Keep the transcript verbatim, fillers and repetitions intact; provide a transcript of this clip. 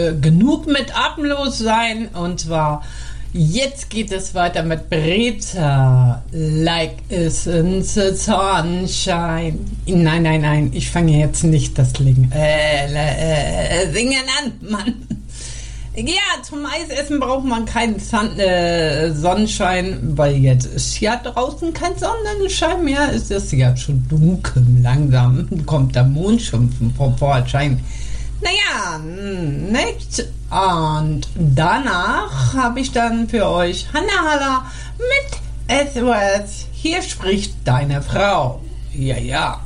äh, genug mit atemlos sein. Und zwar, jetzt geht es weiter mit Breza. Like is in the sunshine. Nein, nein, nein, ich fange jetzt nicht das Singen, äh, äh, Singen an, Mann. Ja, zum Eisessen braucht man keinen Sun, äh, Sonnenschein, weil jetzt ist ja draußen kein Sonnenschein mehr. Es ist ja schon dunkel, langsam kommt der Mond schon vom Vorschein. Naja, nichts. Und danach habe ich dann für euch Hanna Haller mit S O S. Hier spricht deine Frau. Ja, ja.